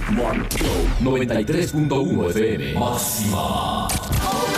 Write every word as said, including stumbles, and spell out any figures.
noventa y tres punto uno F M. Máxima.